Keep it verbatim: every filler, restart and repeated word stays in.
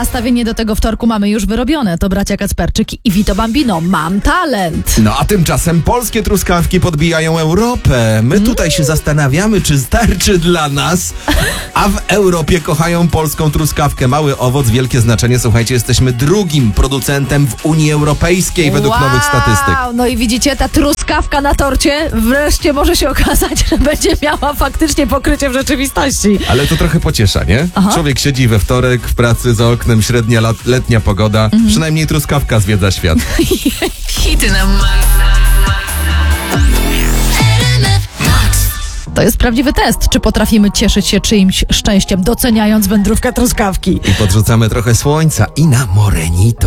nastawienie do tego wtorku mamy już wyrobione. To bracia Kacperczyk i Vito Bambino. Mam talent. No a tymczasem polskie truskawki podbijają Europę. My tutaj się zastanawiamy, czy starczy dla nas, a w Europie kochają polską truskawkę. Mały owoc, wielkie znaczenie. Słuchajcie, jesteśmy drugim producentem w Unii Europejskiej według wow, nowych statystyk. No i widzicie, ta truskawka na torcie wreszcie może się okazać, że będzie miała faktycznie pokrycie w rzeczywistości. Ale to trochę pociesza, nie? Aha. Człowiek siedzi we wtorek w pracy, za oknem średnia lat, letnia pogoda. Mhm. Przynajmniej truskawka zwiedza świat. Hity na To jest prawdziwy test, czy potrafimy cieszyć się czyimś szczęściem, doceniając wędrówkę truskawki. I podrzucamy trochę słońca i na morenito.